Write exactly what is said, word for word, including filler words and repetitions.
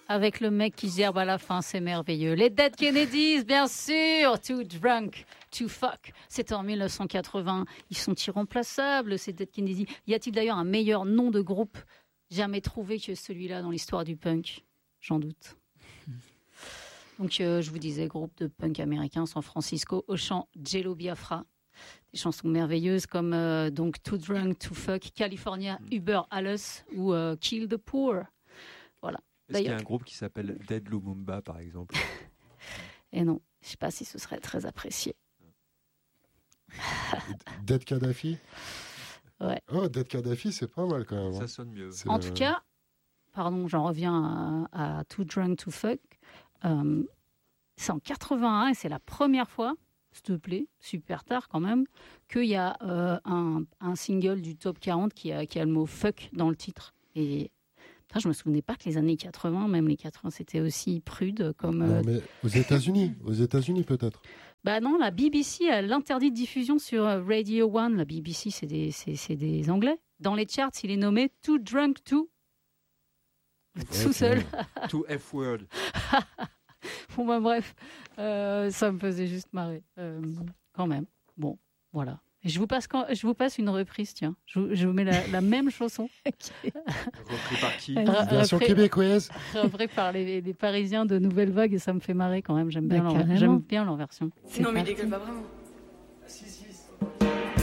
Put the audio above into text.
avec le mec qui gerbe à la fin, c'est merveilleux. Les Dead Kennedys, bien sûr. Too Drunk to Fuck. C'était en dix-neuf cent quatre-vingts. Ils sont irremplaçables, ces Dead Kennedys. Y a-t-il d'ailleurs un meilleur nom de groupe jamais trouvé que celui-là dans l'histoire du punk? J'en doute. Donc, euh, je vous disais, groupe de punk américain, San Francisco, au chant Jello Biafra. Des chansons merveilleuses comme euh, donc Too Drunk to Fuck, California, Uber Alles ou euh, Kill the Poor. Voilà. Est-ce qu'il y a un groupe qui s'appelle Dead Lumumba, par exemple? Et non, je ne sais pas si ce serait très apprécié. Dead Kadhafi? Ouais. Oh, Dead Kadhafi, c'est pas mal quand même. Ça hein. sonne mieux. C'est, En euh, tout cas, pardon, j'en reviens à, à Too Drunk to Fuck. Euh, c'est en quatre-vingt-un et c'est la première fois, s'il te plaît, super tard quand même, qu'il y a euh, un, un single du top quarante qui a, qui a le mot fuck dans le titre. Et putain, je me souvenais pas que les années quatre-vingts, même les quatre-vingts, c'était aussi prude comme. Euh... Non, mais aux États-Unis, aux États-Unis peut-être. Bah non, la B B C a l'interdit de diffusion sur Radio One. La B B C, c'est des, c'est, c'est des Anglais. Dans les charts, il est nommé Too Drunk to. Tout seul. To F-word. Bon, bah, bref, euh, ça me faisait juste marrer. Euh, quand même. Bon, voilà. Et je vous passe, quand, je vous passe une reprise, tiens. Je, vous- je vous mets la, la même chanson. Repris par qui? Re- Version repris- québécoise. repris par les, les Parisiens de Nouvelle Vague et ça me fait marrer quand même. J'aime bien, Bah, leur, carrément. j'aime bien leur version. C'est Non, mais parti. dégueule pas vraiment. Si, si.